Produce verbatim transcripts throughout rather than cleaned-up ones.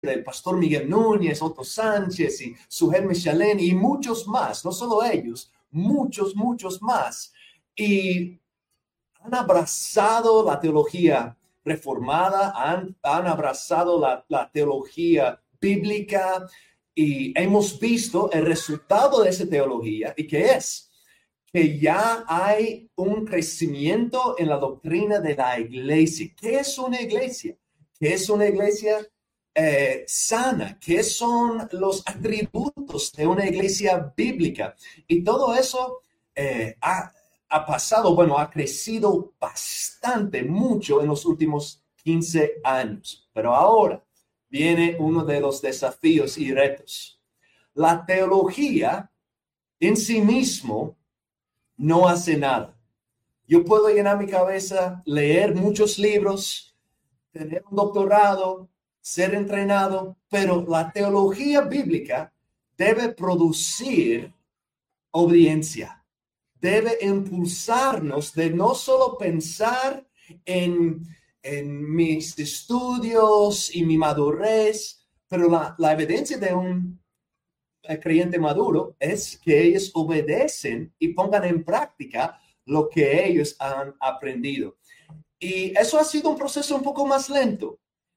del pastor Miguel Núñez, Otto Sánchez y Sujel Michelén y muchos más, no solo ellos, muchos, muchos más. Y han abrazado la teología reformada, han, han abrazado la, la teología bíblica y hemos visto el resultado de esa teología. ¿Y qué es? Que ya hay un crecimiento en la doctrina de la iglesia. ¿Qué es una iglesia? ¿Qué es una iglesia eh, sana? ¿Qué son los atributos de una iglesia bíblica? Y todo eso eh, ha, ha pasado, bueno, ha crecido bastante, mucho en los últimos quince años. Pero ahora viene uno de los desafíos y retos. La teología en sí mismo no hace nada. Yo puedo llenar mi cabeza, leer muchos libros, tener un doctorado, ser entrenado, pero la teología bíblica debe producir obediencia. Debe impulsarnos de no solo pensar en, en mis estudios y mi madurez, pero la, la evidencia de un el creyente maduro es que ellos obedecen y pongan en práctica lo que ellos han aprendido. Y eso ha sido un proceso un poco más lento.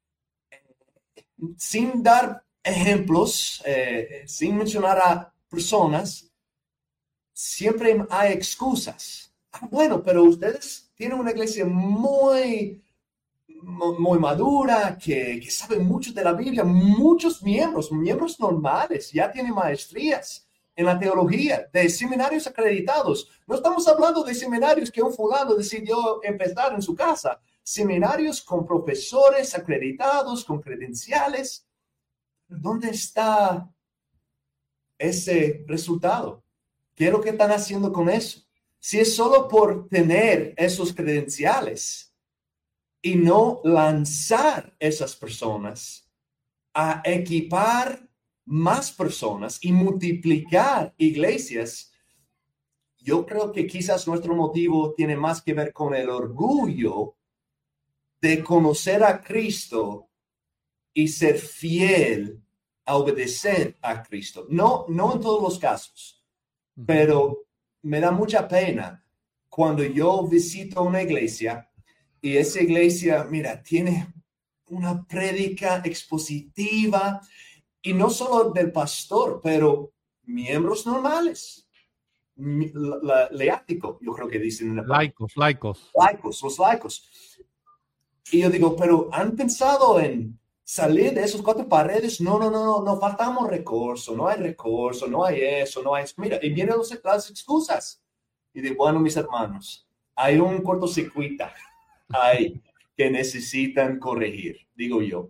Sin dar ejemplos, eh, sin mencionar a personas, siempre hay excusas. Ah, bueno, pero ustedes tienen una iglesia muy... muy madura, que, que sabe mucho de la Biblia, muchos miembros, miembros normales, ya tienen maestrías en la teología, de seminarios acreditados. No estamos hablando de seminarios que un fulano decidió empezar en su casa, seminarios con profesores acreditados, con credenciales. ¿Dónde está ese resultado? ¿Qué es lo que están haciendo con eso? Si es solo por tener esos credenciales, y no lanzar esas personas a equipar más personas y multiplicar iglesias, yo creo que quizás nuestro motivo tiene más que ver con el orgullo de conocer a Cristo y ser fiel a obedecer a Cristo. No, no en todos los casos, pero me da mucha pena cuando yo visito una iglesia y esa iglesia, mira, tiene una prédica expositiva y no solo del pastor, pero miembros normales, la, la, leático, yo creo que dicen en la laicos, laicos. Laicos, los laicos. Y yo digo, pero ¿han pensado en salir de esos cuatro paredes? No, no, no, no, no faltamos recurso, no hay recurso, no hay eso, no hay eso. Mira, y vienen las excusas. Y digo, bueno, mis hermanos, hay un cortocircuito hay que necesitan corregir, digo yo.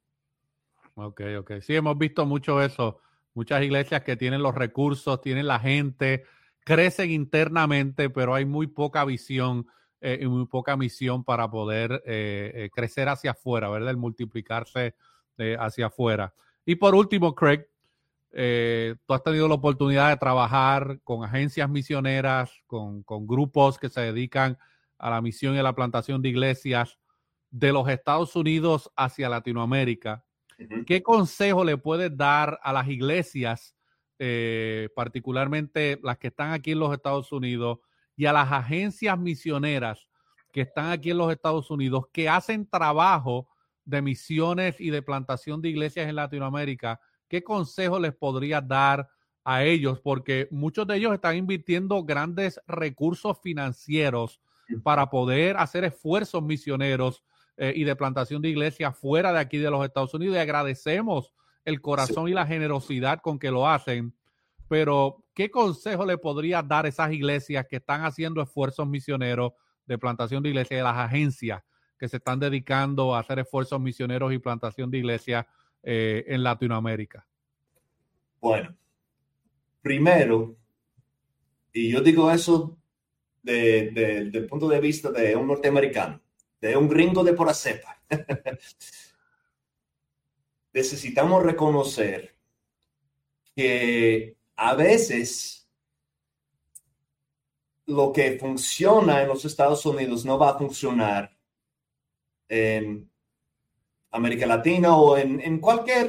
Ok, ok. Sí, hemos visto mucho eso. Muchas iglesias que tienen los recursos, tienen la gente, crecen internamente, pero hay muy poca visión eh, y muy poca misión para poder eh, eh, crecer hacia afuera, ¿verdad? El multiplicarse eh, hacia afuera. Y por último, Craig, eh, tú has tenido la oportunidad de trabajar con agencias misioneras, con, con grupos que se dedican a la misión y a la plantación de iglesias de los Estados Unidos hacia Latinoamérica. Uh-huh. ¿Qué consejo le puedes dar a las iglesias, eh, particularmente las que están aquí en los Estados Unidos, y a las agencias misioneras que están aquí en los Estados Unidos, que hacen trabajo de misiones y de plantación de iglesias en Latinoamérica? ¿Qué consejo les podrías dar a ellos? Porque muchos de ellos están invirtiendo grandes recursos financieros para poder hacer esfuerzos misioneros eh, y de plantación de iglesias fuera de aquí de los Estados Unidos, y agradecemos el corazón sí. y la generosidad con que lo hacen, pero ¿qué consejo le podrías dar a esas iglesias que están haciendo esfuerzos misioneros de plantación de iglesias, de las agencias que se están dedicando a hacer esfuerzos misioneros y plantación de iglesias eh, en Latinoamérica? Bueno, primero, y yo digo eso De, de, desde el punto de vista de un norteamericano, de un gringo de pura cepa. Necesitamos reconocer que a veces lo que funciona en los Estados Unidos no va a funcionar en América Latina o en, en cualquier